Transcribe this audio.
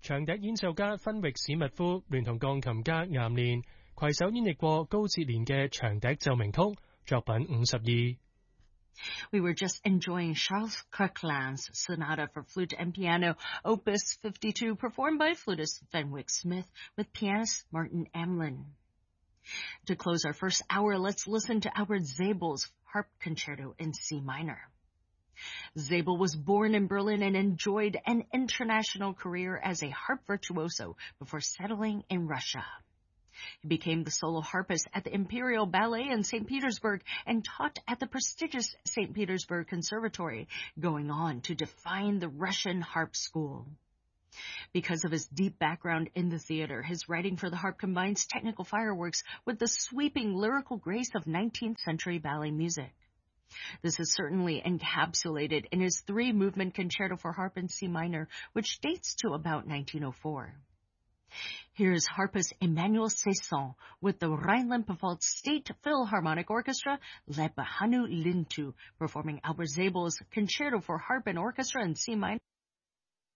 長笛演奏家芬域史密夫聯同鋼琴家岩連攜手演繹過高捷連嘅長笛奏鳴曲作品52。 We were just enjoying Charles Kirkland's Sonata for Flute and Piano, Opus 52, performed by flutist Fenwick Smith with pianist Martin Amlin. To close our first hour, let's listen to Albert Zabel's Harp Concerto in C minor. Zabel was born in Berlin and enjoyed an international career as a harp virtuoso before settling in Russia. He became the solo harpist at the Imperial Ballet in St. Petersburg and taught at the prestigious St. Petersburg Conservatory, going on to define the Russian harp school. Because of his deep background in the theater, his writing for the harp combines technical fireworks with the sweeping lyrical grace of 19th century ballet music. This is certainly encapsulated in his three-movement concerto for harp in C minor, which dates to about 1904. Here's harpist Emmanuel Cesson with the Rhineland-Pfalz State Philharmonic Orchestra, led by Hannu Lintu, performing Albert Zabel's Concerto for Harp and Orchestra in C minor.